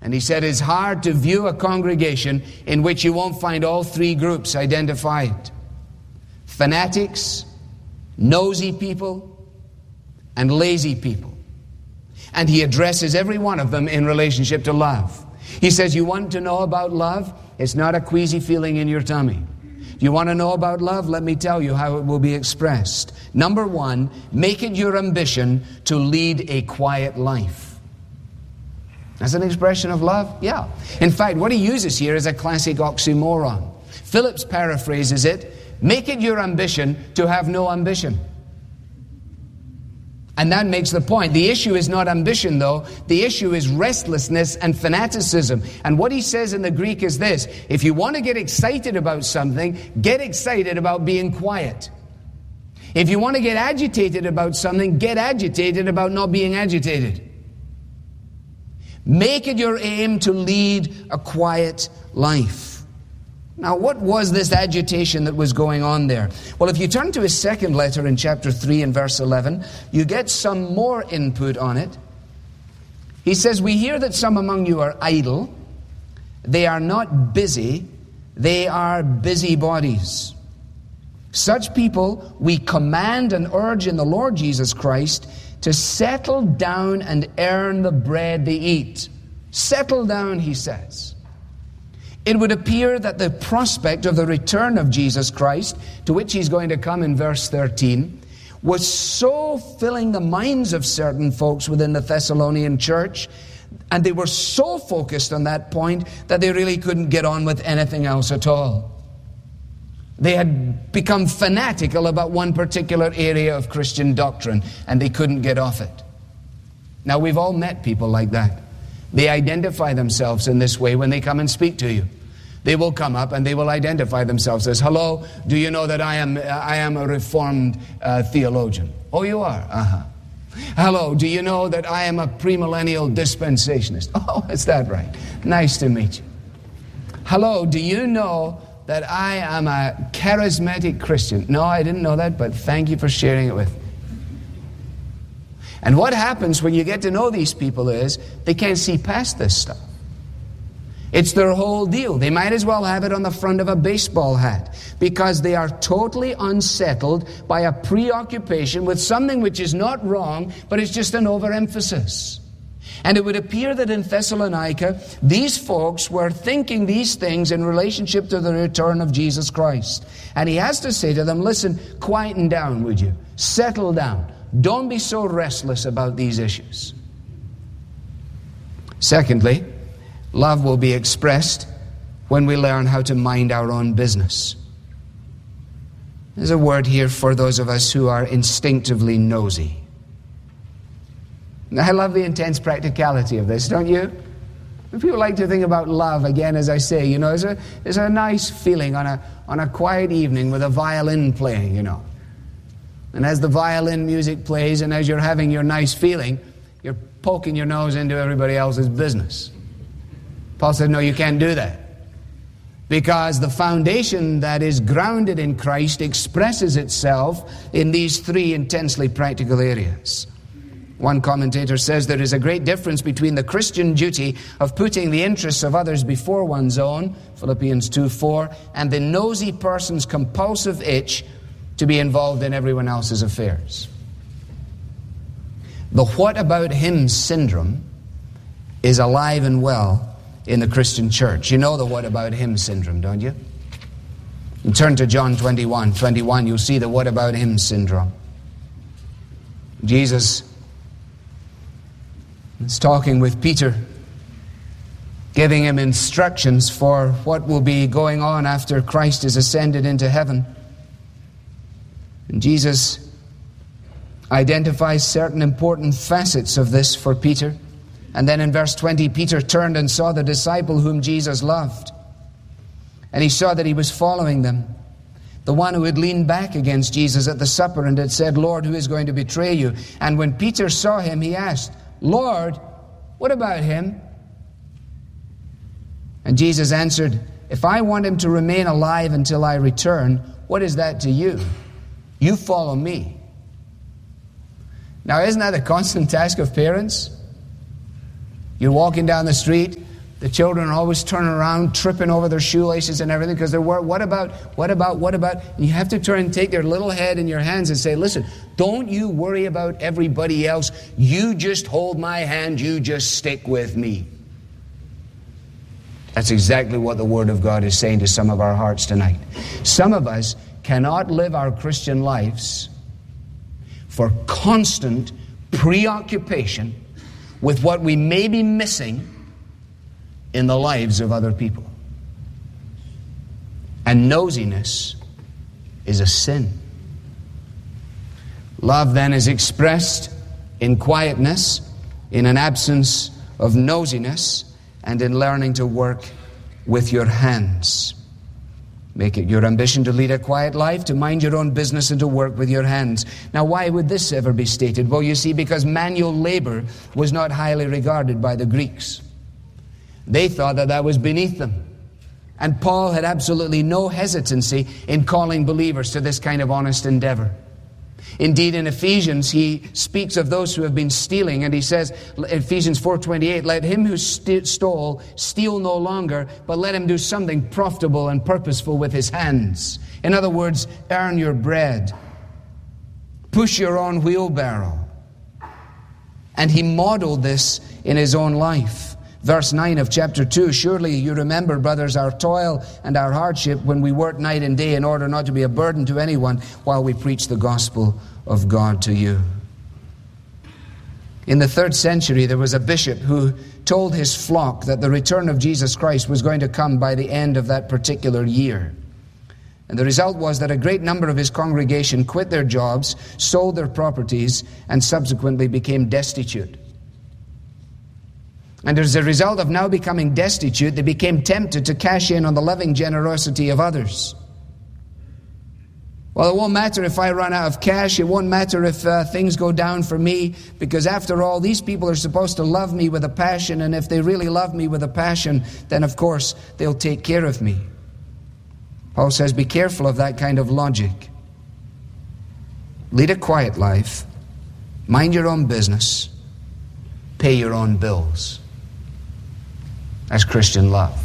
And he said it's hard to view a congregation in which you won't find all three groups identified: fanatics, nosy people, and lazy people. And he addresses every one of them in relationship to love. He says, you want to know about love? It's not a queasy feeling in your tummy. Do you want to know about love? Let me tell you how it will be expressed. Number one, make it your ambition to lead a quiet life. That's an expression of love? Yeah. In fact, what he uses here is a classic oxymoron. Phillips paraphrases it, make it your ambition to have no ambition. And that makes the point. The issue is not ambition, though. The issue is restlessness and fanaticism. And what he says in the Greek is this: if you want to get excited about something, get excited about being quiet. If you want to get agitated about something, get agitated about not being agitated. Make it your aim to lead a quiet life. Now, what was this agitation that was going on there? Well, if you turn to his second letter in chapter 3 and verse 11, you get some more input on it. He says, we hear that some among you are idle. They are not busy. They are busybodies. Such people we command and urge in the Lord Jesus Christ to settle down and earn the bread they eat. Settle down, he says. It would appear that the prospect of the return of Jesus Christ, to which he's going to come in verse 13, was so filling the minds of certain folks within the Thessalonian church, and they were so focused on that point that they really couldn't get on with anything else at all. They had become fanatical about one particular area of Christian doctrine, and they couldn't get off it. Now, we've all met people like that. They identify themselves in this way when they come and speak to you. They will come up and they will identify themselves as, hello, do you know that I am a Reformed theologian? Oh, you are? Uh-huh. Hello, do you know that I am a premillennial dispensationist? Oh, is that right? Nice to meet you. Hello, do you know that I am a charismatic Christian? No, I didn't know that, but thank you for sharing it with me. And what happens when you get to know these people is they can't see past this stuff. It's their whole deal. They might as well have it on the front of a baseball hat, because they are totally unsettled by a preoccupation with something which is not wrong, but it's just an overemphasis. And it would appear that in Thessalonica, these folks were thinking these things in relationship to the return of Jesus Christ. And he has to say to them, listen, quieten down, would you? Settle down. Don't be so restless about these issues. Secondly, love will be expressed when we learn how to mind our own business. There's a word here for those of us who are instinctively nosy. I love the intense practicality of this, don't you? People like to think about love, again, as I say, you know, there's a nice feeling on a quiet evening with a violin playing, you know. And as the violin music plays and as you're having your nice feeling, you're poking your nose into everybody else's business. Paul said, no, you can't do that. Because the foundation that is grounded in Christ expresses itself in these three intensely practical areas. One commentator says there is a great difference between the Christian duty of putting the interests of others before one's own, Philippians 2:4, and the nosy person's compulsive itch to be involved in everyone else's affairs. The what about him syndrome is alive and well in the Christian church. You know the what about him syndrome, don't you? You turn to John 21, you'll see the what about him syndrome. Jesus is talking with Peter, giving him instructions for what will be going on after Christ is ascended into heaven. And Jesus identifies certain important facets of this for Peter. And then in verse 20, Peter turned and saw the disciple whom Jesus loved. And he saw that he was following them. The one who had leaned back against Jesus at the supper and had said, Lord, who is going to betray you? And when Peter saw him, he asked, Lord, what about him? And Jesus answered, if I want him to remain alive until I return, what is that to you? You follow me. Now, isn't that a constant task of parents? You're walking down the street, The children are always turning around, tripping over their shoelaces and everything because they're worried. What about? And you have to turn and take their little head in your hands and say, listen, don't you worry about everybody else. You just hold my hand. You just stick with me. That's exactly what the Word of God is saying to some of our hearts tonight. Some of us cannot live our Christian lives for constant preoccupation with what we may be missing in the lives of other people. And nosiness is a sin. Love then is expressed in quietness, in an absence of nosiness, and in learning to work with your hands. Make it your ambition to lead a quiet life, to mind your own business, and to work with your hands. Now, why would this ever be stated? Well, you see, because manual labor was not highly regarded by the Greeks. They thought that that was beneath them. And Paul had absolutely no hesitancy in calling believers to this kind of honest endeavor. Indeed, in Ephesians, he speaks of those who have been stealing, and he says, Ephesians 4:28, let him who stole steal no longer, but let him do something profitable and purposeful with his hands. In other words, earn your bread. Push your own wheelbarrow. And he modeled this in his own life. Verse 9 of chapter 2, surely you remember, brothers, our toil and our hardship when we work night and day in order not to be a burden to anyone while we preach the gospel of God to you. In the 3rd century, there was a bishop who told his flock that the return of Jesus Christ was going to come by the end of that particular year. And the result was that a great number of his congregation quit their jobs, sold their properties, and subsequently became destitute. And as a result of now becoming destitute, they became tempted to cash in on the loving generosity of others. Well, it won't matter if I run out of cash. It won't matter if things go down for me, because after all, these people are supposed to love me with a passion, and if they really love me with a passion, then of course they'll take care of me. Paul says, be careful of that kind of logic. Lead a quiet life. Mind your own business. Pay your own bills. That's Christian love.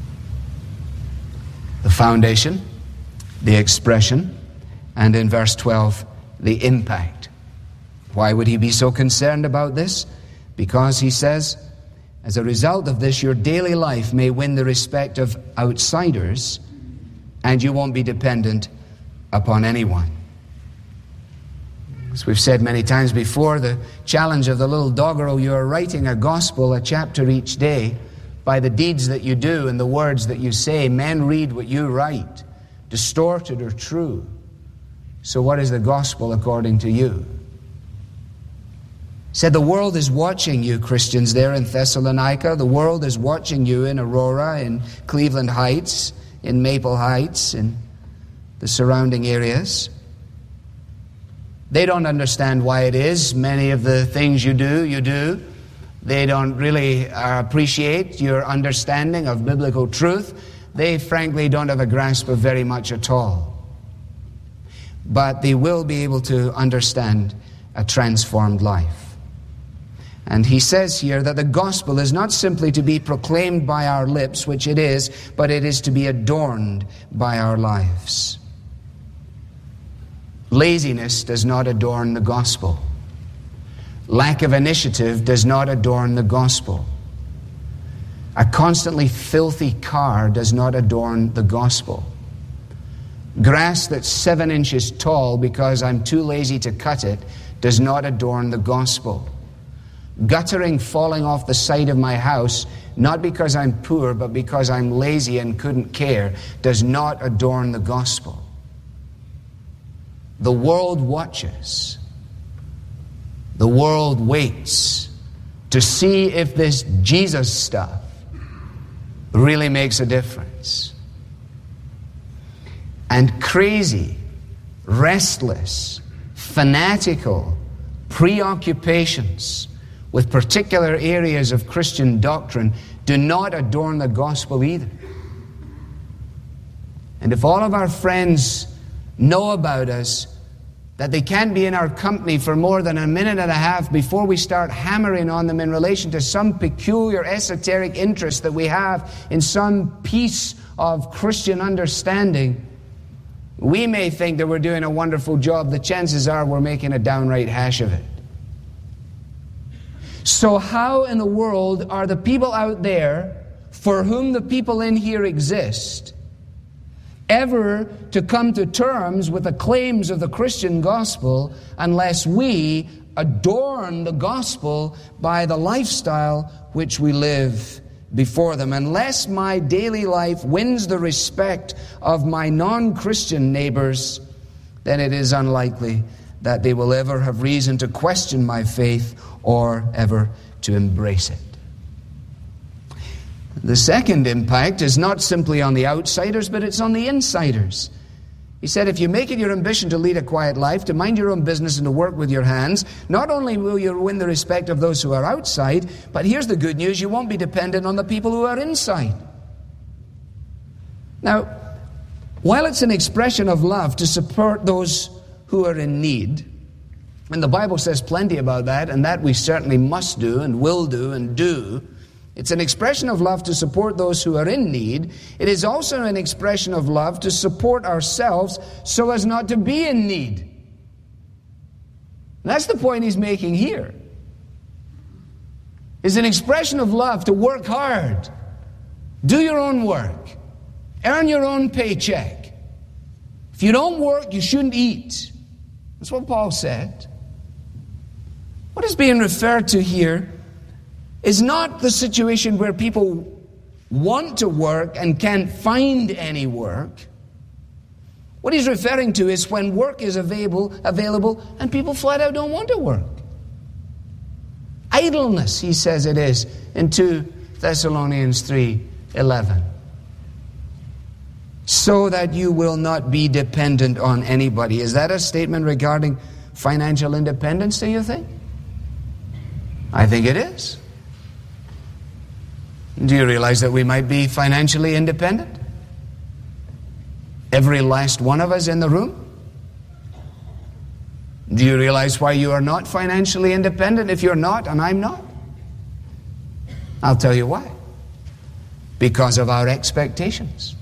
The foundation, the expression, and in verse 12, the impact. Why would he be so concerned about this? Because he says, as a result of this, your daily life may win the respect of outsiders, and you won't be dependent upon anyone. As we've said many times before, the challenge of the little doggerel, you are writing a gospel, a chapter each day. By the deeds that you do and the words that you say, men read what you write, distorted or true. So what is the gospel according to you? He said the world is watching you, Christians there in Thessalonica. The world is watching you in Aurora, in Cleveland Heights, in Maple Heights, in the surrounding areas. They don't understand why it is. Many of the things you do. They don't really appreciate your understanding of biblical truth. They frankly don't have a grasp of very much at all. But they will be able to understand a transformed life. And he says here that the gospel is not simply to be proclaimed by our lips, which it is, but it is to be adorned by our lives. Laziness does not adorn the gospel. Lack of initiative does not adorn the gospel. A constantly filthy car does not adorn the gospel. Grass that's 7 inches tall because I'm too lazy to cut it does not adorn the gospel. Guttering falling off the side of my house, not because I'm poor, but because I'm lazy and couldn't care, does not adorn the gospel. The world watches. The world waits to see if this Jesus stuff really makes a difference. And crazy, restless, fanatical preoccupations with particular areas of Christian doctrine do not adorn the gospel either. And if all of our friends know about us, that they can't be in our company for more than a minute and a half before we start hammering on them in relation to some peculiar esoteric interest that we have in some piece of Christian understanding, we may think that we're doing a wonderful job. The chances are we're making a downright hash of it. So how in the world are the people out there for whom the people in here exist ever to come to terms with the claims of the Christian gospel unless we adorn the gospel by the lifestyle which we live before them? Unless my daily life wins the respect of my non-Christian neighbors, then it is unlikely that they will ever have reason to question my faith or ever to embrace it. The second impact is not simply on the outsiders, but it's on the insiders. He said, if you make it your ambition to lead a quiet life, to mind your own business and to work with your hands, not only will you win the respect of those who are outside, but here's the good news, you won't be dependent on the people who are inside. Now, while it's an expression of love to support those who are in need, and the Bible says plenty about that, and that we certainly must do and will do and do, it's an expression of love to support those who are in need. It is also an expression of love to support ourselves so as not to be in need. And that's the point he's making here. It's an expression of love to work hard, do your own work, earn your own paycheck. If you don't work, you shouldn't eat. That's what Paul said. What is being referred to here is not the situation where people want to work and can't find any work. What he's referring to is when work is available and people flat out don't want to work. Idleness, he says it is in 2 Thessalonians 3:11. So that you will not be dependent on anybody. Is that a statement regarding financial independence, do you think? I think it is. Do you realize that we might be financially independent? Every last one of us in the room? Do you realize why you are not financially independent if you're not and I'm not? I'll tell you why. Because of our expectations.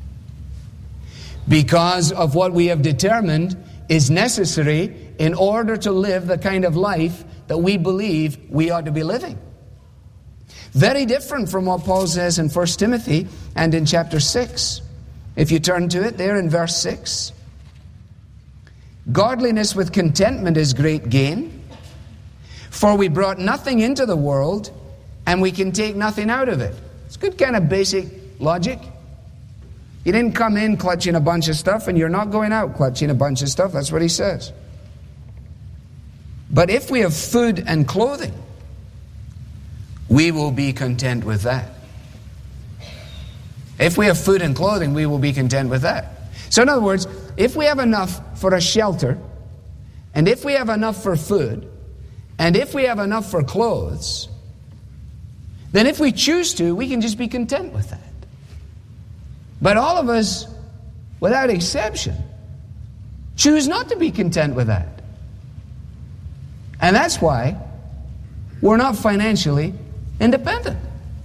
Because of what we have determined is necessary in order to live the kind of life that we believe we ought to be living. Very different from what Paul says in 1 Timothy and in chapter 6. If you turn to it there in verse 6. Godliness with contentment is great gain, for we brought nothing into the world, and we can take nothing out of it. It's good kind of basic logic. You didn't come in clutching a bunch of stuff, and you're not going out clutching a bunch of stuff. That's what he says. But if we have food and clothing, we will be content with that. If we have food and clothing, we will be content with that. So in other words, if we have enough for a shelter, and if we have enough for food, and if we have enough for clothes, then if we choose to, we can just be content with that. But all of us, without exception, choose not to be content with that. And that's why we're not financially independent.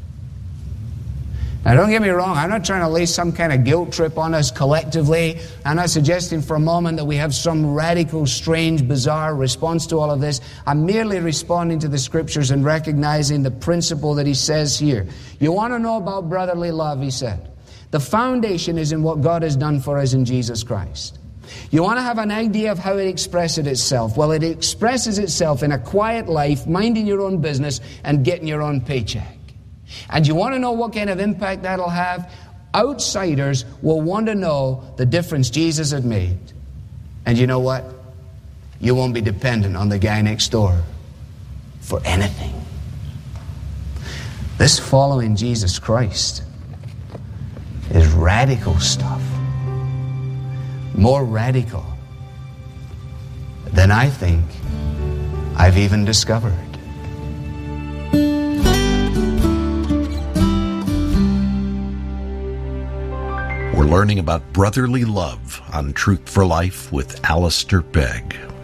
Now, don't get me wrong. I'm not trying to lay some kind of guilt trip on us collectively. I'm not suggesting for a moment that we have some radical, strange, bizarre response to all of this. I'm merely responding to the Scriptures and recognizing the principle that he says here. You want to know about brotherly love, he said. The foundation is in what God has done for us in Jesus Christ. You want to have an idea of how it expresses itself? Well, it expresses itself in a quiet life, minding your own business and getting your own paycheck. And you want to know what kind of impact that'll have? Outsiders will want to know the difference Jesus had made. And you know what? You won't be dependent on the guy next door for anything. This following Jesus Christ is radical stuff. More radical than I think I've even discovered. We're learning about brotherly love on Truth for Life with Alistair Begg.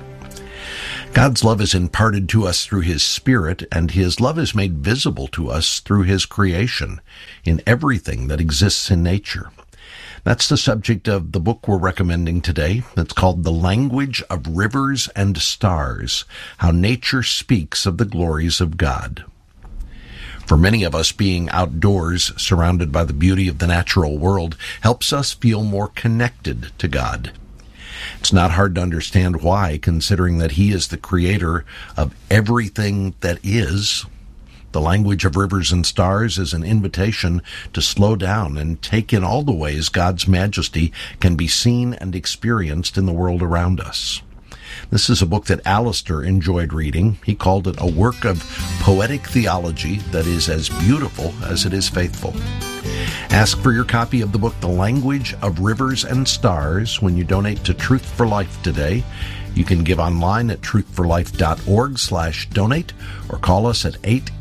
God's love is imparted to us through His Spirit, and His love is made visible to us through His creation in everything that exists in nature. That's the subject of the book we're recommending today. It's called The Language of Rivers and Stars, How Nature Speaks of the Glories of God. For many of us, being outdoors, surrounded by the beauty of the natural world, helps us feel more connected to God. It's not hard to understand why, considering that He is the creator of everything that is. The language of rivers and stars is an invitation to slow down and take in all the ways God's majesty can be seen and experienced in the world around us. This is a book that Alistair enjoyed reading. He called it a work of poetic theology that is as beautiful as it is faithful. Ask for your copy of the book, The Language of Rivers and Stars, when you donate to Truth for Life today. You can give online at truthforlife.org/donate or call us at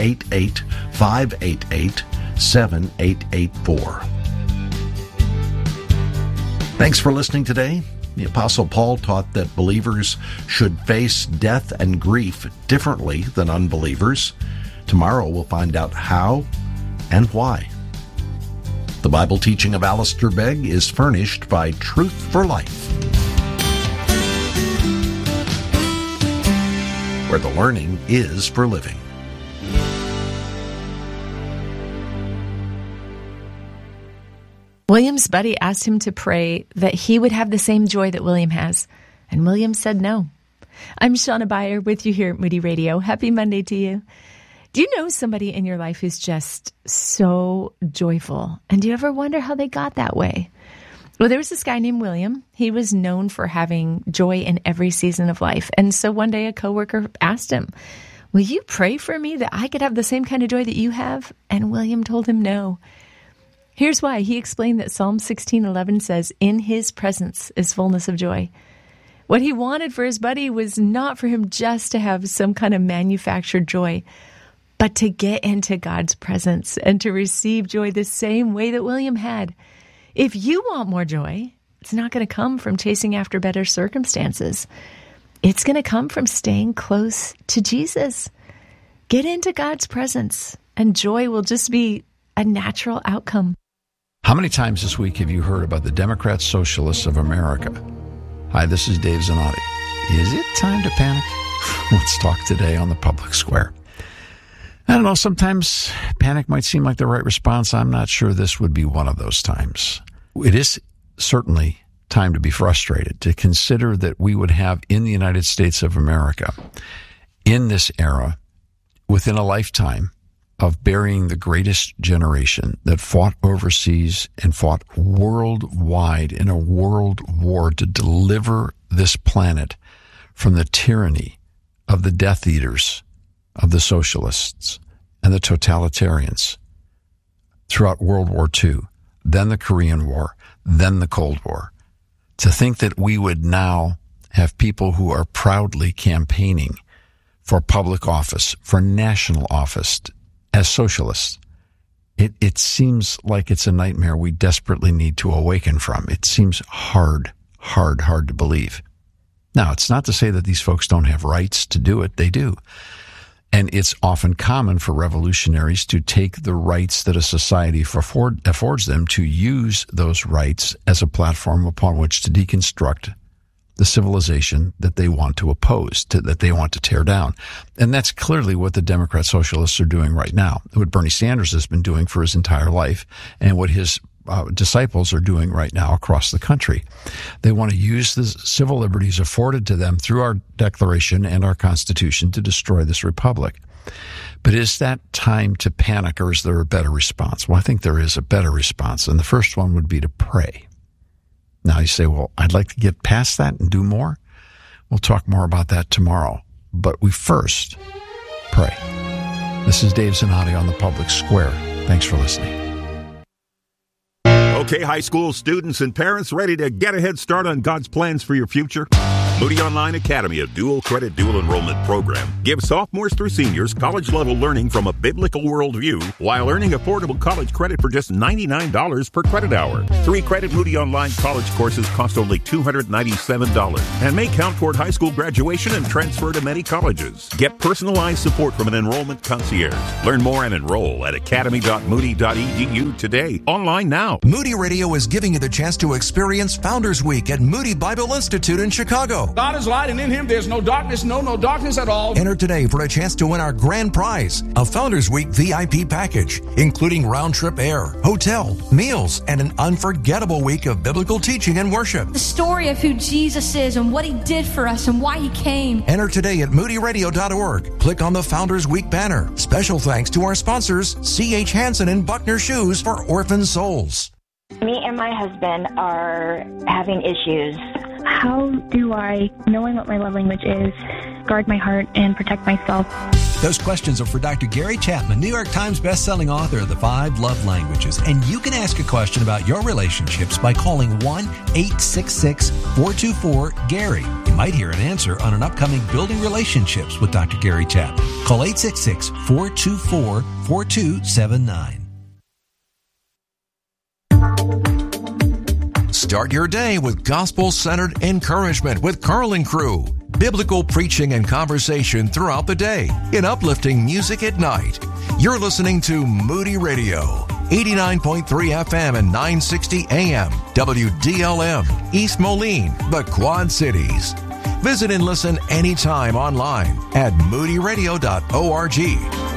888-588-7884. Thanks for listening today. The Apostle Paul taught that believers should face death and grief differently than unbelievers. Tomorrow we'll find out how and why. The Bible teaching of Alistair Begg is furnished by Truth for Life, where the learning is for living. William's buddy asked him to pray that he would have the same joy that William has, and William said no. I'm Shauna Beyer with you here at Moody Radio. Happy Monday to you. Do you know somebody in your life who's just so joyful? And do you ever wonder how they got that way? Well, there was this guy named William. He was known for having joy in every season of life. And so one day a coworker asked him, will you pray for me that I could have the same kind of joy that you have? And William told him no. Here's why. He explained that Psalm 16:11 says, in His presence is fullness of joy. What he wanted for his buddy was not for him just to have some kind of manufactured joy, but to get into God's presence and to receive joy the same way that William had. If you want more joy, it's not going to come from chasing after better circumstances. It's going to come from staying close to Jesus. Get into God's presence, and joy will just be a natural outcome. How many times this week have you heard about the Democrat Socialists of America? Hi, this is Dave Zanotti. Is it time to panic? Let's talk today on the Public Square. I don't know, sometimes panic might seem like the right response. I'm not sure this would be one of those times. It is certainly time to be frustrated, to consider that we would have in the United States of America, in this era, within a lifetime, of burying the greatest generation that fought overseas and fought worldwide in a world war to deliver this planet from the tyranny of the Death Eaters, of the socialists and the totalitarians throughout World War II, then the Korean War, then the Cold War. To think that we would now have people who are proudly campaigning for public office, for national office, as socialists, it seems like it's a nightmare we desperately need to awaken from. It seems hard to believe. Now, it's not to say that these folks don't have rights to do it. They do. And it's often common for revolutionaries to take the rights that a society affords them to use those rights as a platform upon which to deconstruct the civilization that they want to oppose, that they want to tear down. And that's clearly what the Democrat Socialists are doing right now, what Bernie Sanders has been doing for his entire life, and what his disciples are doing right now across the country. They want to use the civil liberties afforded to them through our Declaration and our Constitution to destroy this republic. But is that time to panic, or is there a better response? Well, I think there is a better response, and the first one would be to pray. Now you say, well, I'd like to get past that and do more. We'll talk more about that tomorrow. But we first pray. This is Dave Zanotti on the Public Square. Thanks for listening. Okay, high school students and parents, ready to get a head start on God's plans for your future? Moody Online Academy, a dual credit, dual enrollment program, gives sophomores through seniors college-level learning from a biblical worldview while earning affordable college credit for just $99 per credit hour. 3-credit Moody Online college courses cost only $297 and may count toward high school graduation and transfer to many colleges. Get personalized support from an enrollment concierge. Learn more and enroll at academy.moody.edu today. Online now. Moody Radio is giving you the chance to experience Founders Week at Moody Bible Institute in Chicago. God is light, and in Him there's no darkness, no darkness at all. Enter today for a chance to win our grand prize, a Founders Week VIP package, including round-trip air, hotel, meals, and an unforgettable week of biblical teaching and worship. The story of who Jesus is and what He did for us and why He came. Enter today at moodyradio.org. Click on the Founders Week banner. Special thanks to our sponsors, C.H. Hansen and Buckner Shoes for Orphan Souls. Me and my husband are having issues. How do I, knowing what my love language is, guard my heart and protect myself? Those questions are for Dr. Gary Chapman, New York Times bestselling author of The 5 Love Languages. And you can ask a question about your relationships by calling 1-866-424-GARY. You might hear an answer on an upcoming Building Relationships with Dr. Gary Chapman. Call 866-424-4279. Start your day with gospel-centered encouragement with Carl and Crew. Biblical preaching and conversation throughout the day in uplifting music at night. You're listening to Moody Radio, 89.3 FM and 960 AM, WDLM, East Moline, the Quad Cities. Visit and listen anytime online at moodyradio.org.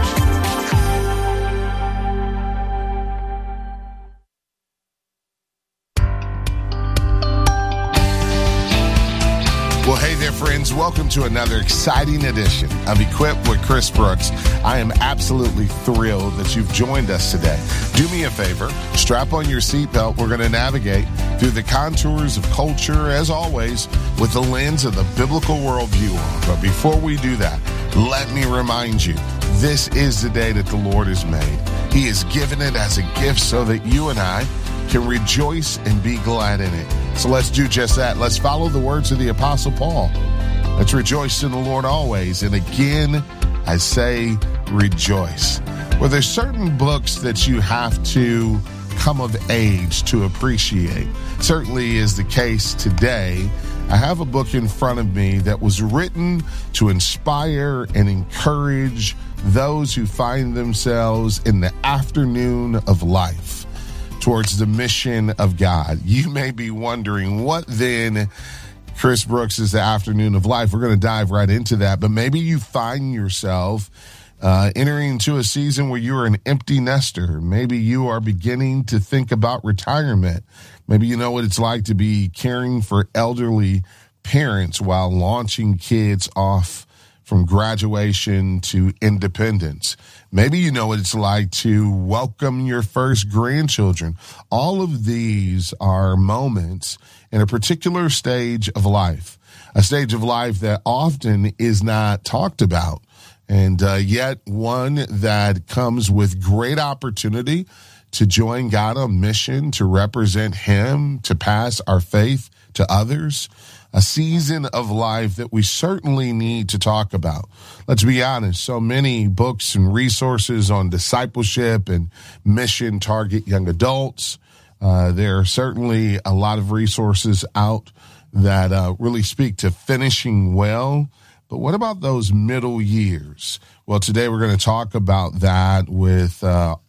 Well, hey there, friends. Welcome to another exciting edition of Equipped with Chris Brooks. I am absolutely thrilled that you've joined us today. Do me a favor, strap on your seatbelt. We're going to navigate through the contours of culture, as always, with the lens of the biblical worldview on. But before we do that, let me remind you, this is the day that the Lord has made. He has given it as a gift so that you and I can rejoice and be glad in it. So let's do just that. Let's follow the words of the Apostle Paul. Let's rejoice in the Lord always. And again, I say rejoice. Well, there's certain books that you have to come of age to appreciate. Certainly is the case today. I have a book in front of me that was written to inspire and encourage those who find themselves in the afternoon of life towards the mission of God. You may be wondering, what then, Chris Brooks, is the afternoon of life? We're going to dive right into that. But maybe you find yourself entering into a season where you're an empty nester. Maybe you are beginning to think about retirement. Maybe you know what it's like to be caring for elderly parents while launching kids off from graduation to independence. Maybe you know what it's like to welcome your first grandchildren. All of these are moments in a particular stage of life, a stage of life that often is not talked about, and yet one that comes with great opportunity to join God on mission, to represent Him, to pass our faith to others. A season of life that we certainly need to talk about. Let's be honest, so many books and resources on discipleship and mission target young adults. There are certainly a lot of resources out that really speak to finishing well. But what about those middle years? Well, today we're going to talk about that with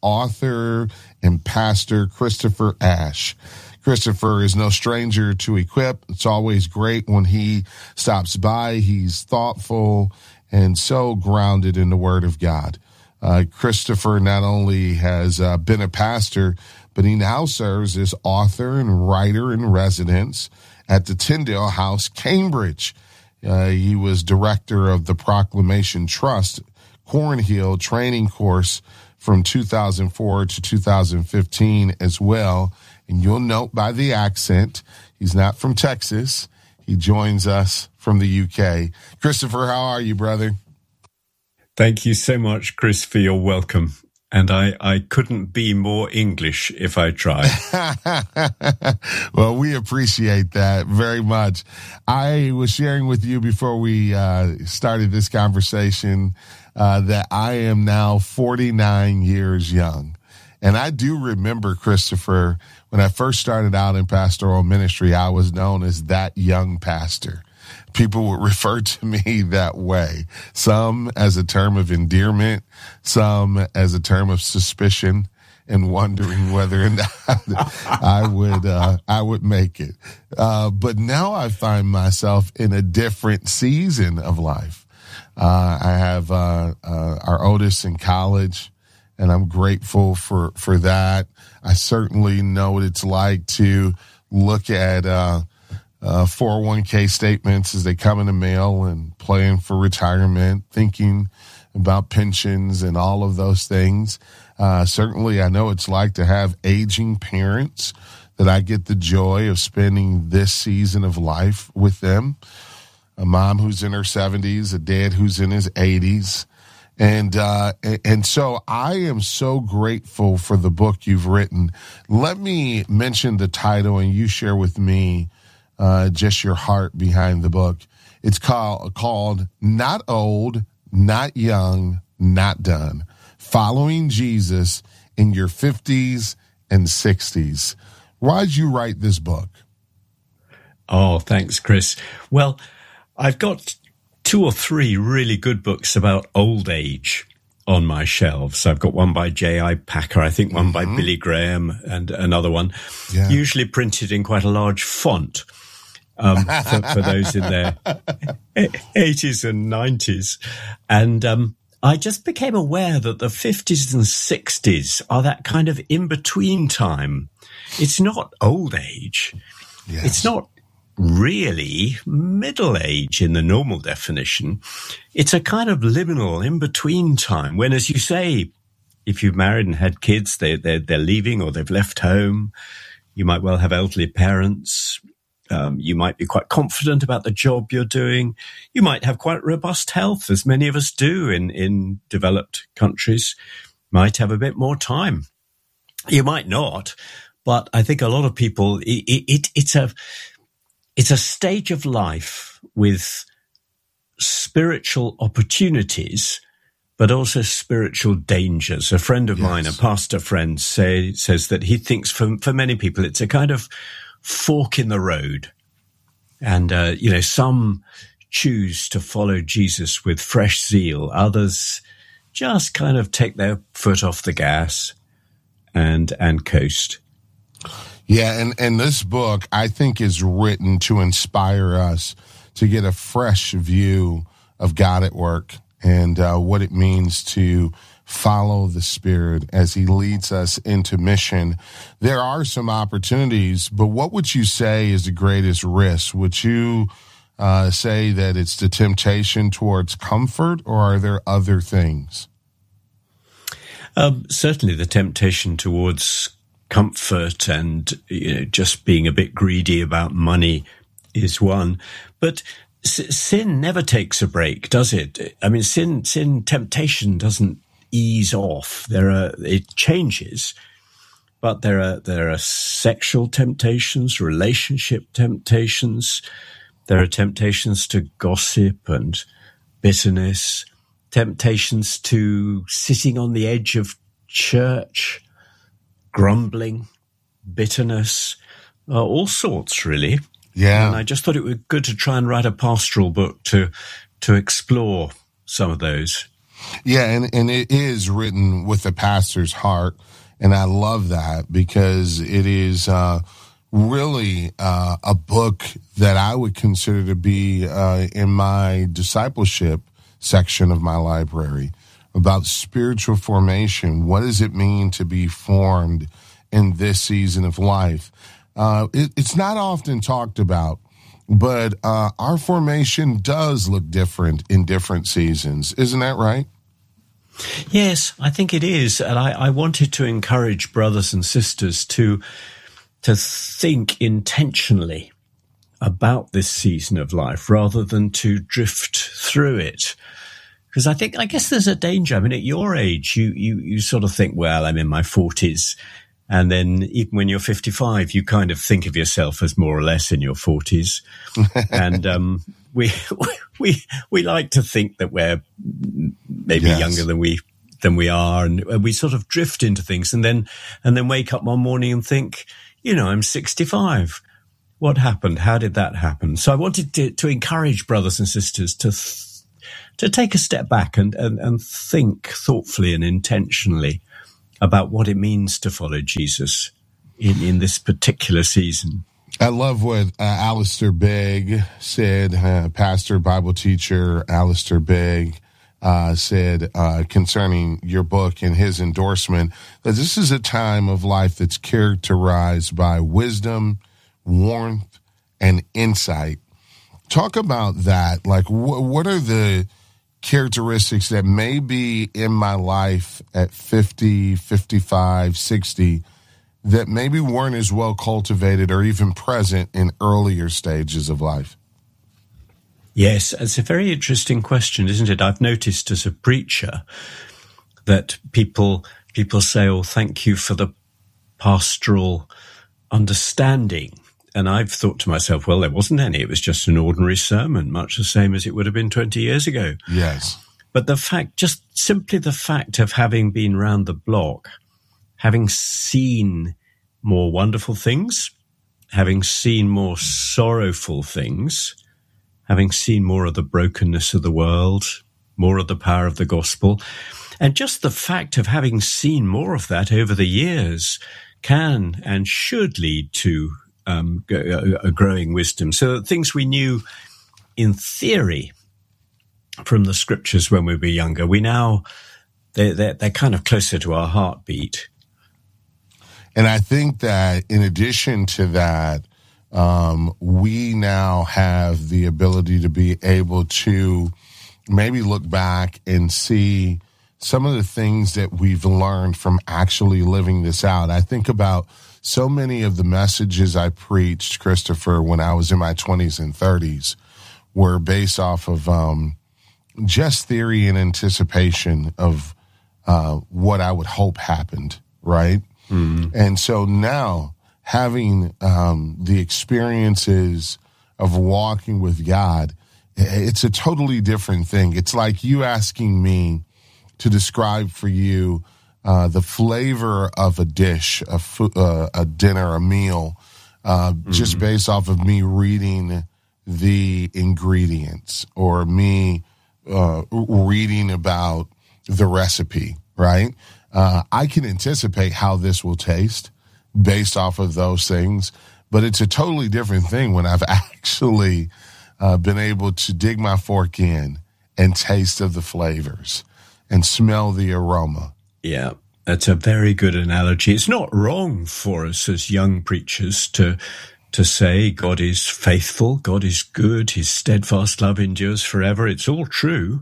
author and pastor Christopher Ash. Christopher is no stranger to Equip. It's always great when he stops by. He's thoughtful and so grounded in the Word of God. Christopher not only has been a pastor, but he now serves as author and writer in residence at the Tyndale House, Cambridge. He was director of the Proclamation Trust Cornhill training course from 2004 to 2015 as well. And you'll note by the accent, he's not from Texas. He joins us from the UK. Christopher, how are you, brother? Thank you so much, Chris, for your welcome. and I couldn't be more English if I tried. Well, we appreciate that very much. I was sharing with you before we started this conversation that I am now 49 years young. And I do remember, Christopher, when I first started out in pastoral ministry, I was known as that young pastor. People would refer to me that way, some as a term of endearment, some as a term of suspicion and wondering whether or not I would make it. But now I find myself in a different season of life. I have our oldest in college, and I'm grateful for that. I certainly know what it's like to look at 401k statements as they come in the mail and plan for retirement, thinking about pensions and all of those things. Certainly, I know what it's like to have aging parents that I get the joy of spending this season of life with them. A mom who's in her 70s, a dad who's in his 80s. And so I am so grateful for the book you've written. Let me mention the title and you share with me just your heart behind the book. It's called Not Old, Not Young, Not Done. Following Jesus in Your 50s and 60s. Why'd you write this book? Oh, thanks, Chris. Well, I've got 2 or 3 really good books about old age on my shelves. I've got one by J.I. Packer, I think one by Billy Graham, and another one, usually printed in quite a large font for those in their 80s and 90s. And I just became aware that the 50s and 60s are that kind of in-between time. It's not old age. Yes. It's not really middle age in the normal definition. It's a kind of liminal in-between time when, as you say, if you've married and had kids, they're leaving or they've left home. You might well have elderly parents. You might be quite confident about the job you're doing. You might have quite robust health, as many of us do in developed countries. Might have a bit more time. You might not, but I think a lot of people, it's a stage of life with spiritual opportunities, but also spiritual dangers. A friend of mine, a pastor friend, says that he thinks for many people it's a kind of fork in the road. And, some choose to follow Jesus with fresh zeal. Others just kind of take their foot off the gas and coast. Yeah, and this book, I think, is written to inspire us to get a fresh view of God at work and what it means to follow the Spirit as He leads us into mission. There are some opportunities, but what would you say is the greatest risk? Would you say that it's the temptation towards comfort, or are there other things? Certainly the temptation towards comfort and just being a bit greedy about money is one. But sin never takes a break, does it? I mean, temptation doesn't ease off. It changes, but there are sexual temptations, relationship temptations. There are temptations to gossip and bitterness, temptations to sitting on the edge of church, grumbling, bitterness, all sorts, really. Yeah. And I just thought it would be good to try and write a pastoral book to explore some of those. Yeah, and it is written with the pastor's heart, and I love that because it is really a book that I would consider to be in my discipleship section of my library about spiritual formation. What does it mean to be formed in this season of life? It's not often talked about, but our formation does look different in different seasons. Isn't that right? Yes, I think it is. And I wanted to encourage brothers and sisters to think intentionally about this season of life rather than to drift through it. Because I guess there's a danger. I mean, at your age, you sort of think, well, I'm in my 40s. And then even when you're 55, you kind of think of yourself as more or less in your 40s. And we like to think that we're maybe younger than we are, and we sort of drift into things, and then wake up one morning and think, I'm 65. What happened? How did that happen? So I wanted to encourage brothers and sisters to take a step back and think thoughtfully and intentionally about what it means to follow Jesus in this particular season. I love what Alistair Begg said, pastor, Bible teacher Alistair Begg said concerning your book and his endorsement, that this is a time of life that's characterized by wisdom, warmth, and insight. Talk about that. Like, what are the characteristics that may be in my life at 50, 55, 60 that maybe weren't as well cultivated or even present in earlier stages of life? Yes, it's a very interesting question, isn't it? I've noticed as a preacher that people say, oh, thank you for the pastoral understanding. And I've thought to myself, well, there wasn't any. It was just an ordinary sermon, much the same as it would have been 20 years ago. Yes. But just simply the fact of having been round the block, having seen more wonderful things, having seen more sorrowful things, having seen more of the brokenness of the world, more of the power of the gospel, and just the fact of having seen more of that over the years can and should lead to a growing wisdom. So that things we knew in theory from the scriptures when we were younger, they're kind of closer to our heartbeat. And I think that in addition to that, we now have the ability to be able to maybe look back and see some of the things that we've learned from actually living this out. I think about so many of the messages I preached, Christopher, when I was in my 20s and 30s were based off of just theory and anticipation of what I would hope happened, right? Mm-hmm. And so now having the experiences of walking with God, it's a totally different thing. It's like you asking me to describe for you the flavor of a dish, a dinner, a meal, just based off of me reading the ingredients or me reading about the recipe, right? I can anticipate how this will taste based off of those things, but it's a totally different thing when I've actually been able to dig my fork in and taste of the flavors and smell the aroma. Yeah, that's a very good analogy. It's not wrong for us as young preachers to say God is faithful, God is good, his steadfast love endures forever. It's all true.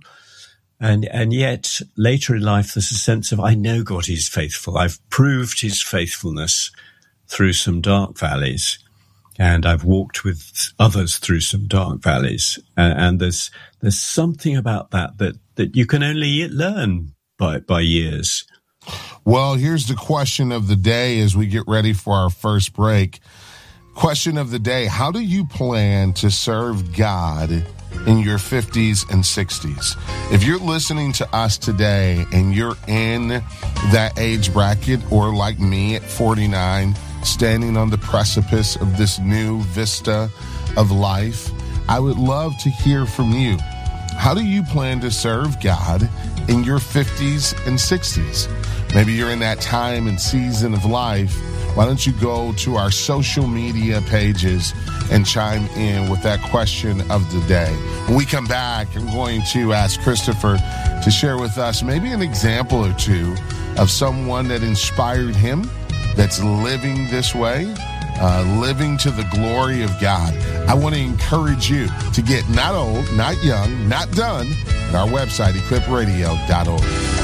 And yet later in life, there's a sense of, I know God is faithful. I've proved his faithfulness through some dark valleys, and I've walked with others through some dark valleys. And there's something about that you can only learn by years. Well, here's the question of the day as we get ready for our first break. Question of the day: how do you plan to serve God in your 50s and 60s? If you're listening to us today and you're in that age bracket, or like me at 49, standing on the precipice of this new vista of life, I would love to hear from you. How do you plan to serve God in your 50s and 60s? Maybe you're in that time and season of life. Why don't you go to our social media pages and chime in with that question of the day? When we come back, I'm going to ask Christopher to share with us maybe an example or two of someone that inspired him that's living this way, living to the glory of God. I want to encourage you to get not old, not young, not done at our website, equipradio.org.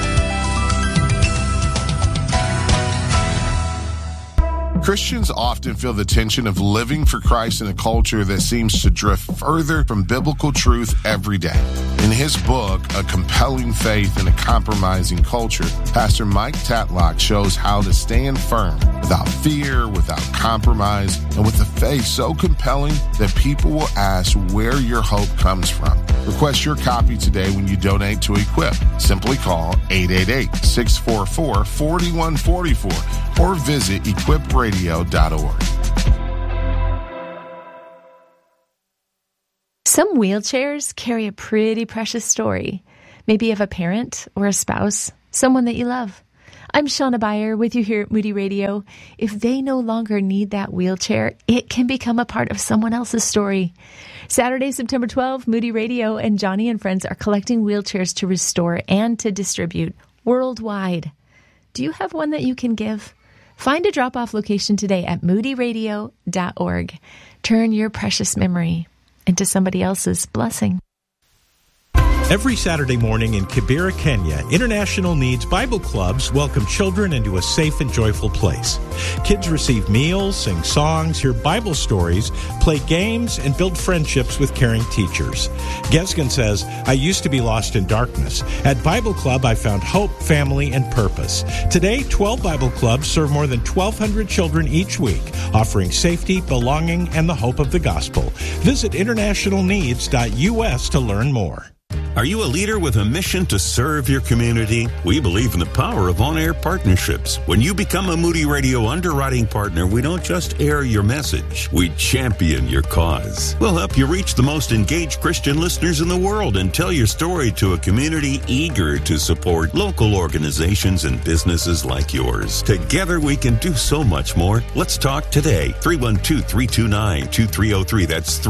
Christians often feel the tension of living for Christ in a culture that seems to drift further from biblical truth every day. In In his book, A Compelling Faith in a Compromising Culture, Pastor Mike Tatlock shows how to stand firm without fear, without compromise, and with a faith so compelling that people will ask where your hope comes from. Request your copy today when you donate to Equip. Simply call 888-644-4144 or visit equipradio.org. Some wheelchairs carry a pretty precious story, maybe of a parent or a spouse, someone that you love. I'm Shauna Beyer with you here at Moody Radio. If they no longer need that wheelchair, it can become a part of someone else's story. Saturday, September 12th, Moody Radio and Johnny and Friends are collecting wheelchairs to restore and to distribute worldwide. Do you have one that you can give? Find a drop-off location today at moodyradio.org. Turn your precious memory into somebody else's blessing. Every Saturday morning in Kibera, Kenya, International Needs Bible Clubs welcome children into a safe and joyful place. Kids receive meals, sing songs, hear Bible stories, play games, and build friendships with caring teachers. Gesgen says, I used to be lost in darkness. At Bible Club, I found hope, family, and purpose. Today, 12 Bible Clubs serve more than 1,200 children each week, offering safety, belonging, and the hope of the gospel. Visit internationalneeds.us to learn more. Are you a leader with a mission to serve your community? We believe in the power of on-air partnerships. When you become a Moody Radio underwriting partner, we don't just air your message, we champion your cause. We'll help you reach the most engaged Christian listeners in the world and tell your story to a community eager to support local organizations and businesses like yours. Together we can do so much more. Let's talk today. 312-329-2303. That's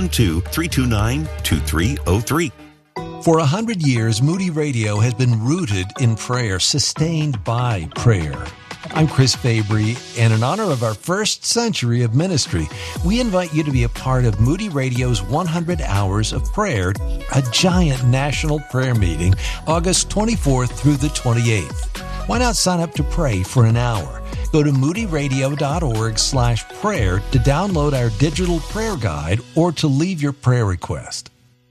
312-329-2303. For 100 years, Moody Radio has been rooted in prayer, sustained by prayer. I'm Chris Fabry, and in honor of our first century of ministry, we invite you to be a part of Moody Radio's 100 Hours of Prayer, a giant national prayer meeting, August 24th through the 28th. Why not sign up to pray for an hour? Go to moodyradio.org/prayer to download our digital prayer guide or to leave your prayer request.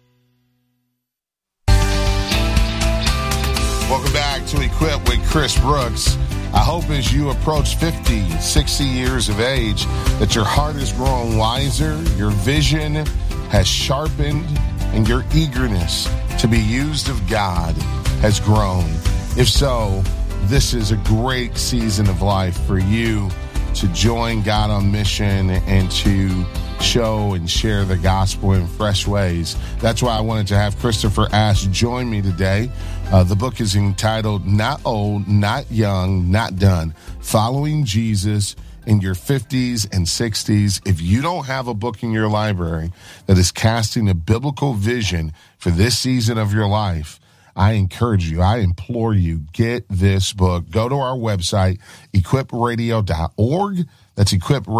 Welcome back to Equip with Chris Brooks. I hope as you approach 50, 60 years of age that your heart has grown wiser, your vision has sharpened, and your eagerness to be used of God has grown. If so, this is a great season of life for you to join God on mission and to show and share the gospel in fresh ways. That's why I wanted to have Christopher Ash join me today. The book is entitled Not Old, Not Young, Not Done, Following Jesus in Your 50s and 60s. If you don't have a book in your library that is casting a biblical vision for this season of your life, I encourage you, I implore you, get this book. Go to our website, equipradio.org. That's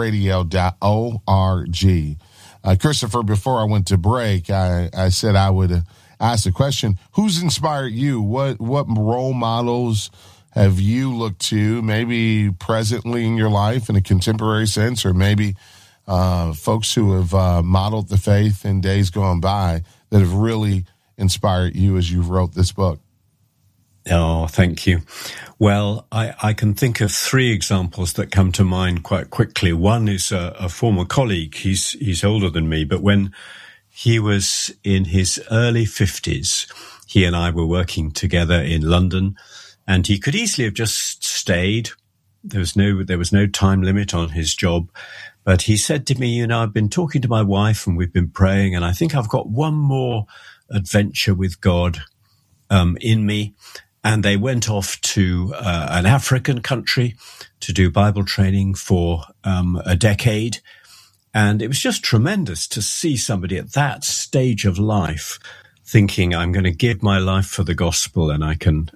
equipradio.org. Christopher, before I went to break, I said I would ask the question, who's inspired you? What role models have you looked to, maybe presently in your life in a contemporary sense, or maybe folks who have modeled the faith in days gone by that have really inspired you as you wrote this book? Oh, thank you. Well, I can think of three examples that come to mind quite quickly. One is a former colleague. He's older than me, but when he was in his early 50s, he and I were working together in London, and he could easily have just stayed. There was no time limit on his job. But he said to me, I've been talking to my wife and we've been praying, and I think I've got one more adventure with God in me. And they went off to an African country to do Bible training for a decade. And it was just tremendous to see somebody at that stage of life thinking, I'm going to give my life for the gospel, and I can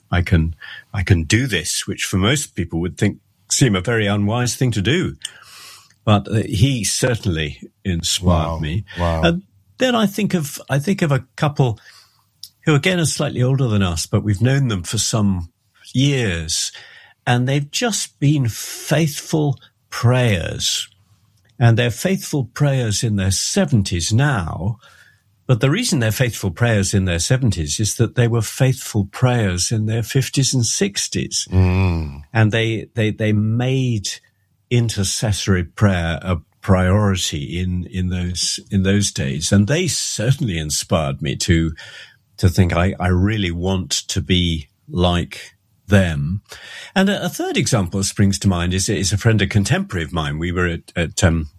do this, which for most people would seem a very unwise thing to do. But he certainly inspired me. Wow. And then I think of a couple who again are slightly older than us, but we've known them for some years, and they've just been faithful prayers. And they're faithful prayers in their 70s now, But the reason they're faithful prayers in their 70s is that they were faithful prayers in their 50s and 60s. And they made intercessory prayer a priority in those days. And they certainly inspired me to think I really want to be like them. And a third example that springs to mind is a friend, a contemporary of mine. We were at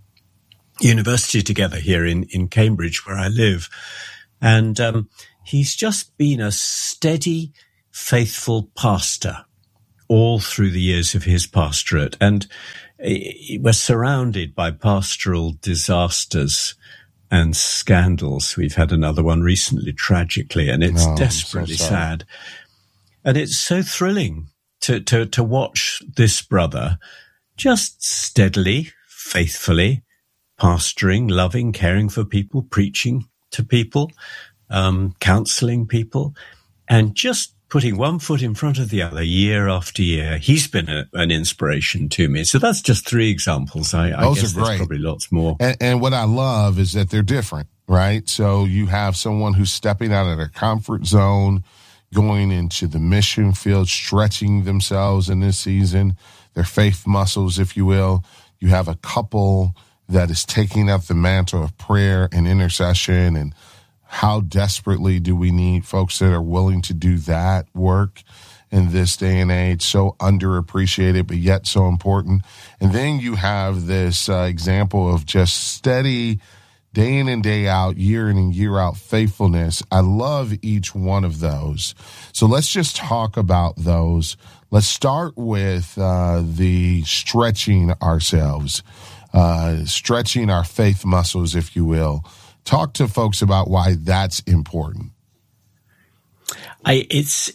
university together here in Cambridge, where I live. And he's just been a steady, faithful pastor all through the years of his pastorate. And we're surrounded by pastoral disasters and scandals. We've had another one recently, tragically, and it's desperately sad. And it's so thrilling to watch this brother just steadily, faithfully pastoring, loving, caring for people, preaching to people, counseling people, and just putting one foot in front of the other year after year. He's been an inspiration to me. So that's just three examples. I guess there's probably lots more. And what I love is that they're different, right? So you have someone who's stepping out of their comfort zone, going into the mission field, stretching themselves in this season, their faith muscles, if you will. You have a couple that is taking up the mantle of prayer and intercession. And how desperately do we need folks that are willing to do that work in this day and age? So underappreciated, but yet so important. And then you have this example of just steady, day in and day out, year in and year out faithfulness. I love each one of those. So let's just talk about those. Let's start with the stretching ourselves, stretching our faith muscles, if you will. Talk to folks about why that's important. I guess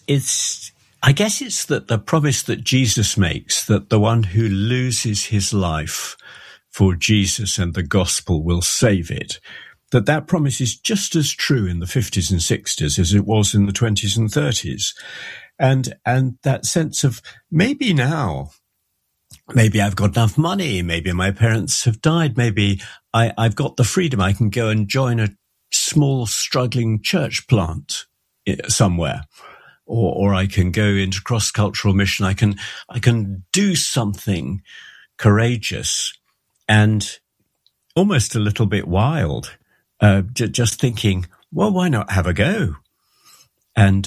it's that the promise that Jesus makes, that the one who loses his life for Jesus and the gospel will save it, that promise is just as true in the 50s and 60s as it was in the 20s and 30s. And that sense of maybe now, maybe I've got enough money, maybe my parents have died, maybe I've got the freedom, I can go and join a small struggling church plant somewhere, or I can go into cross-cultural mission, I can do something courageous and almost a little bit wild, just thinking, well, why not have a go? And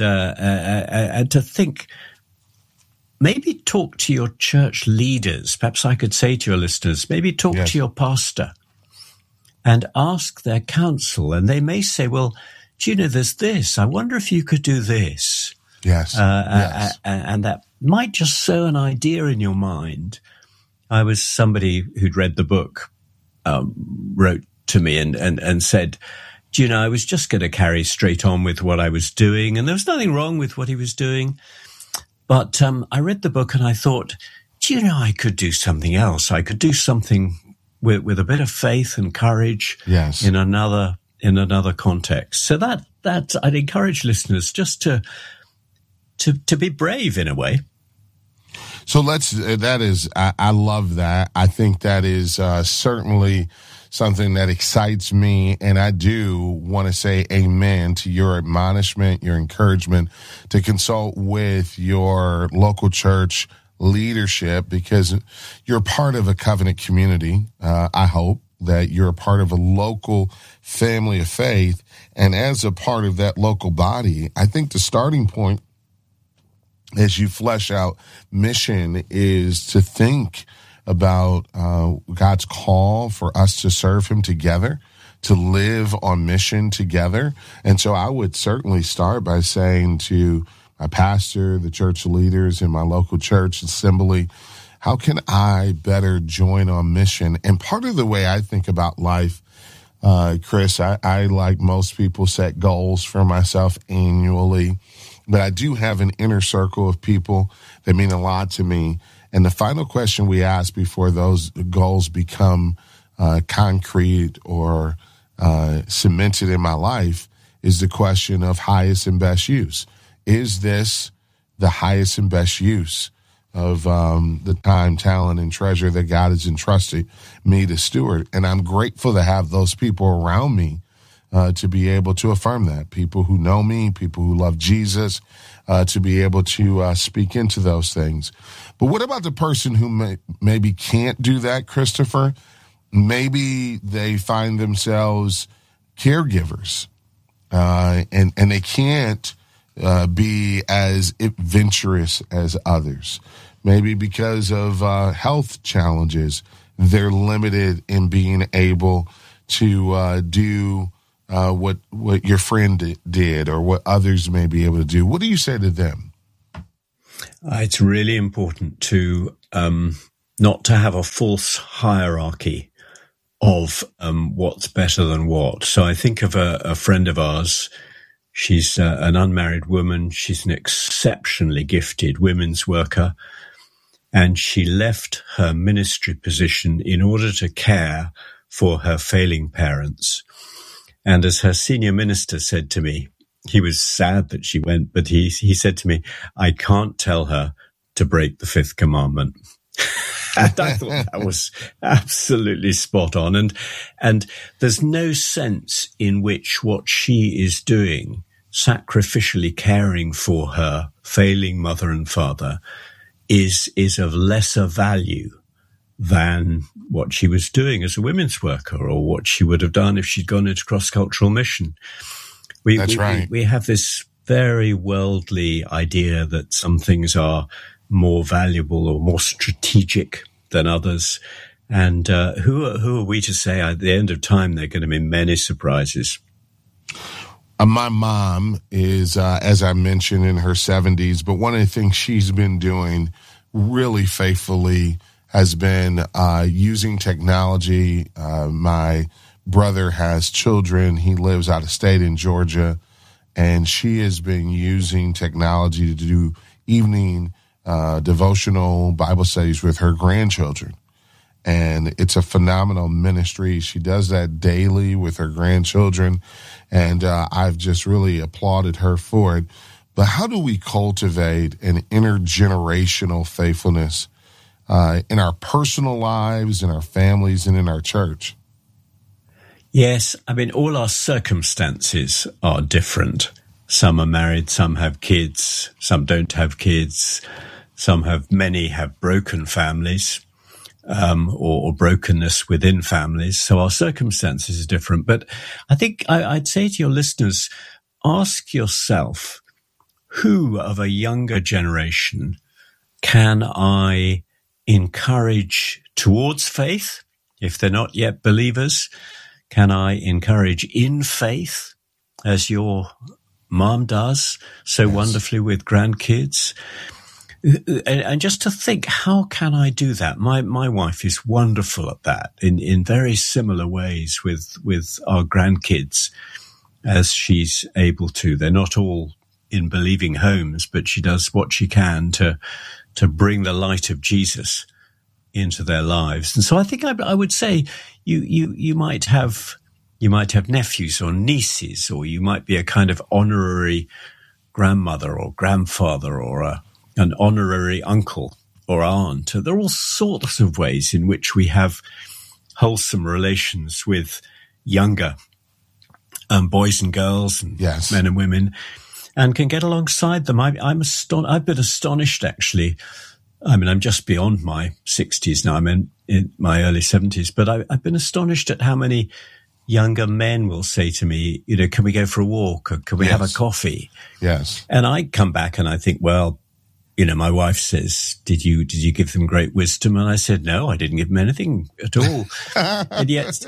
to think, maybe talk to your church leaders. Perhaps I could say to your listeners, maybe talk to your pastor and ask their counsel. And they may say, well, do you know, there's this. I wonder if you could do this. Yes. And that might just sow an idea in your mind. I was somebody who'd read the book, wrote to me and said, do you know, I was just going to carry straight on with what I was doing. And there was nothing wrong with what he was doing. But I read the book and I thought, do you know, I could do something else. I could do something with a bit of faith and courage in another context. So that I'd encourage listeners just to be brave in a way. So I love that. I think that is certainly something that excites me. And I do want to say amen to your admonishment, your encouragement to consult with your local church leadership, because you're part of a covenant community. I hope that you're a part of a local family of faith. And as a part of that local body, I think the starting point as you flesh out mission is to think about God's call for us to serve him together, to live on mission together. And so I would certainly start by saying to my pastor, the church leaders in my local church assembly, how can I better join on mission? And part of the way I think about life, Chris, I like most people set goals for myself annually, but I do have an inner circle of people that mean a lot to me. And the final question we ask before those goals become concrete or cemented in my life is the question of highest and best use. Is this the highest and best use of the time, talent, and treasure that God has entrusted me to steward? And I'm grateful to have those people around me to be able to affirm that. People who know me, people who love Jesus, to be able to speak into those things. But what about the person who maybe can't do that, Christopher? Maybe they find themselves caregivers, and they can't be as adventurous as others. Maybe because of health challenges, they're limited in being able to do what your friend did or what others may be able to do. What do you say to them? It's really important to not to have a false hierarchy of what's better than what. So I think of a friend of ours. She's an unmarried woman. She's an exceptionally gifted women's worker. And she left her ministry position in order to care for her failing parents. And as her senior minister said to me, he was sad that she went, but he said to me, I can't tell her to break the fifth commandment. And I thought that was absolutely spot on. And there's no sense in which what she is doing, sacrificially caring for her failing mother and father, is of lesser value than what she was doing as a women's worker or what she would have done if she'd gone into cross-cultural mission. That's right. We have this very worldly idea that some things are more valuable or more strategic than others. And who are we to say at the end of time there are going to be many surprises? My mom is, as I mentioned, in her 70s, but one of the things she's been doing really faithfully has been using technology. My brother has children. He lives out of state in Georgia, and she has been using technology to do evening devotional Bible studies with her grandchildren. And it's a phenomenal ministry. She does that daily with her grandchildren, and I've just really applauded her for it. But how do we cultivate an intergenerational faithfulness in our personal lives, in our families, and in our church? Yes, I mean, all our circumstances are different. Some are married, some have kids, some don't have kids, many have broken families. Or brokenness within families. So our circumstances are different. But I think I'd say to your listeners, ask yourself, who of a younger generation can I encourage towards faith, if they're not yet believers? Can I encourage in faith, as your mom does so wonderfully with grandkids? And just to think, how can I do that? My wife is wonderful at that in very similar ways with our grandkids as she's able to. They're not all in believing homes, but she does what she can to bring the light of Jesus into their lives. And so I think I would say you might have nephews or nieces, or you might be a kind of honorary grandmother or grandfather or an honorary uncle or aunt. There are all sorts of ways in which we have wholesome relations with younger boys and girls and men and women, and can get alongside them. I've been astonished, actually. I mean, I'm just beyond my 60s now. I'm in my early 70s, but I've been astonished at how many younger men will say to me, can we go for a walk, or can we have a coffee? Yes. And I come back and I think, well, my wife says, did you give them great wisdom? And I said, no, I didn't give them anything at all. and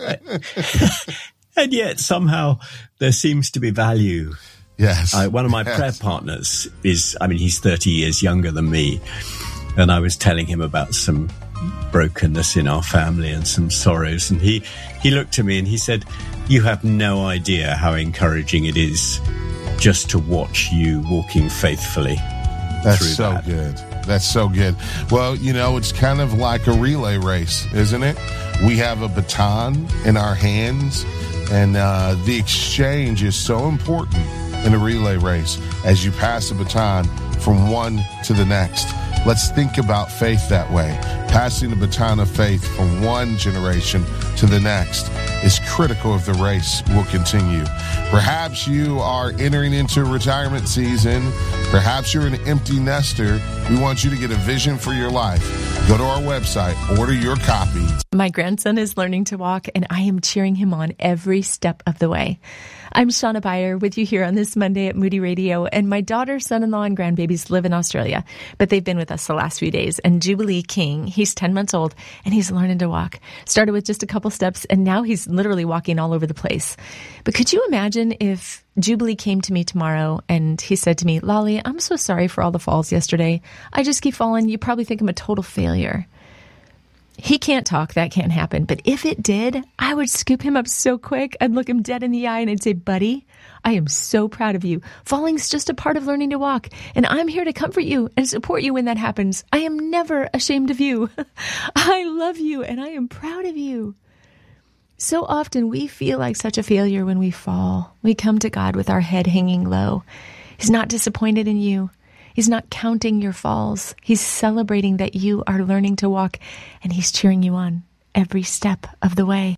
yet somehow there seems to be value. Yes. One of my prayer partners he's 30 years younger than me. And I was telling him about some brokenness in our family and some sorrows. And he looked at me and he said, you have no idea how encouraging it is just to watch you walking faithfully. That's so good. That's so good. Well, it's kind of like a relay race, isn't it? We have a baton in our hands, and the exchange is so important in a relay race as you pass the baton from one to the next. Let's think about faith that way, passing the baton of faith from one generation to the next. is critical if the race will continue. Perhaps you are entering into retirement season. Perhaps you're an empty nester. We want you to get a vision for your life. Go to our website, order your copy. My grandson is learning to walk, and I am cheering him on every step of the way. I'm Shauna Beyer with you here on this Monday at Moody Radio, and my daughter, son-in-law, and grandbabies live in Australia, but they've been with us the last few days. And Jubilee King, he's 10 months old, and he's learning to walk. Started with just a couple steps, and now he's literally walking all over the place. But could you imagine if Jubilee came to me tomorrow and he said to me, Lolly, I'm so sorry for all the falls yesterday. I just keep falling. You probably think I'm a total failure. He can't talk. That can't happen. But if it did, I would scoop him up so quick. I'd look him dead in the eye and I'd say, buddy, I am so proud of you. Falling's just a part of learning to walk. And I'm here to comfort you and support you when that happens. I am never ashamed of you. I love you and I am proud of you. So often we feel like such a failure when we fall. We come to God with our head hanging low. He's not disappointed in you. He's not counting your falls. He's celebrating that you are learning to walk, and he's cheering you on every step of the way.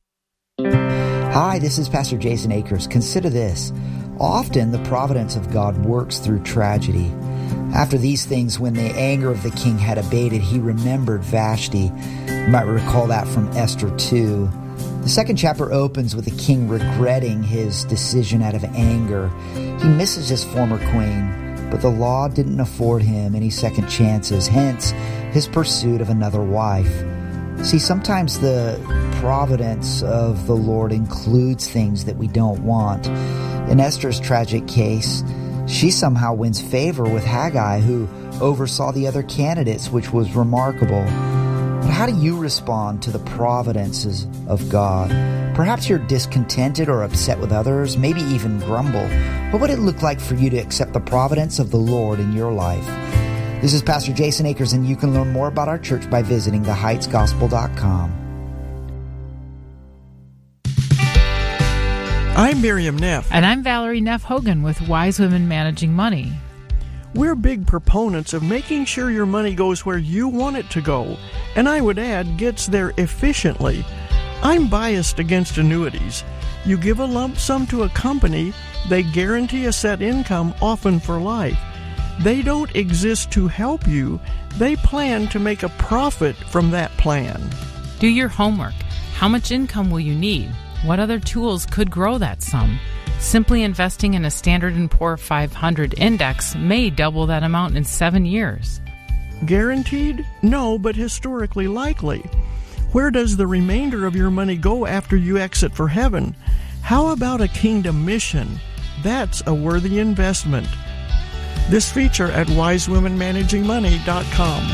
Hi, this is Pastor Jason Akers. Consider this. Often the providence of God works through tragedy. After these things, when the anger of the king had abated, he remembered Vashti. You might recall that from Esther 2. The second chapter opens with the king regretting his decision out of anger. He misses his former queen, but the law didn't afford him any second chances, hence his pursuit of another wife. See, sometimes the providence of the Lord includes things that we don't want. In Esther's tragic case, she somehow wins favor with Haggai, who oversaw the other candidates, which was remarkable. But how do you respond to the providences of God? Perhaps you're discontented or upset with others, maybe even grumble. What would it look like for you to accept the providence of the Lord in your life? This is Pastor Jason Akers, and you can learn more about our church by visiting theheightsgospel.com. I'm Miriam Neff. And I'm Valerie Neff Hogan with Wise Women Managing Money. We're big proponents of making sure your money goes where you want it to go, and I would add, gets there efficiently. I'm biased against annuities. You give a lump sum to a company, they guarantee a set income, often for life. They don't exist to help you. They plan to make a profit from that plan. Do your homework. How much income will you need? What other tools could grow that sum? Simply investing in a Standard & Poor's 500 index may double that amount in 7 years. Guaranteed? No, but historically likely. Where does the remainder of your money go after you exit for heaven? How about a kingdom mission? That's a worthy investment. This feature at wisewomenmanagingmoney.com.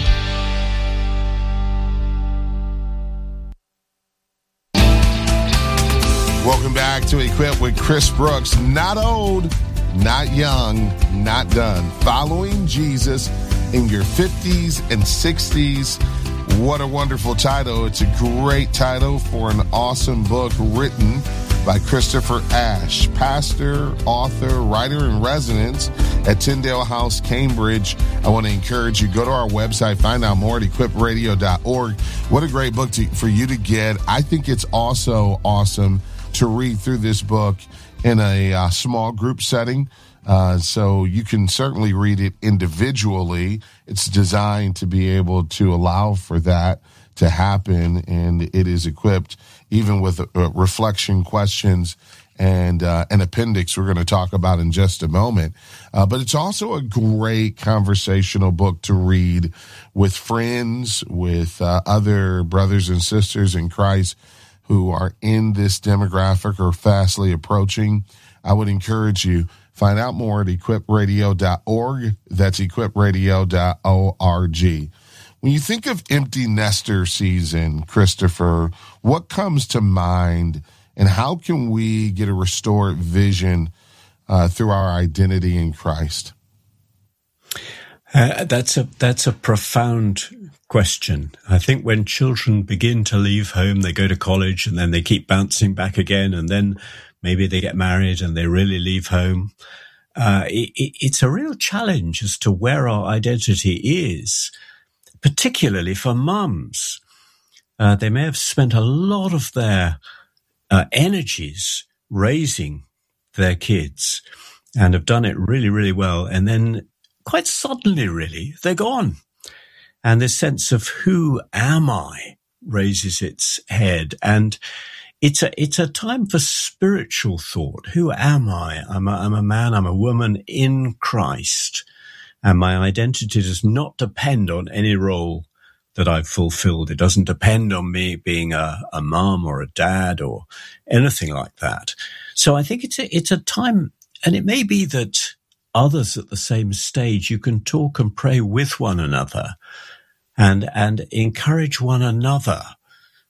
Welcome back to Equip with Chris Brooks. Not old, not young, not done. Following Jesus in your 50s and 60s. What a wonderful title. It's a great title for an awesome book written by Christopher Ash, pastor, author, writer in residence at Tyndale House, Cambridge. I want to encourage you, go to our website, find out more at equipradio.org. What a great book for you to get. I think it's also awesome to read through this book in a small group setting. So you can certainly read it individually. It's designed to be able to allow for that to happen, and it is equipped even with reflection questions and an appendix we're going to talk about in just a moment. But it's also a great conversational book to read with friends, with other brothers and sisters in Christ who are in this demographic or fastly approaching. I would encourage you, find out more at equipradio.org. That's equipradio.org. When you think of empty nester season, Christopher, what comes to mind, and how can we get a restored vision through our identity in Christ? That's a profound question. I think when children begin to leave home, they go to college and then they keep bouncing back again, and then maybe they get married and they really leave home. It's a real challenge as to where our identity is, particularly for mums. They may have spent a lot of their energies raising their kids and have done it really, really well. And then quite suddenly, really, they're gone. And this sense of who am I raises its head. And it's a time for spiritual thought. Who am I? I'm a man, I'm a woman in Christ. And my identity does not depend on any role that I've fulfilled. It doesn't depend on me being a mom or a dad or anything like that. So I think it's a time, and it may be that others at the same stage, you can talk and pray with one another and encourage one another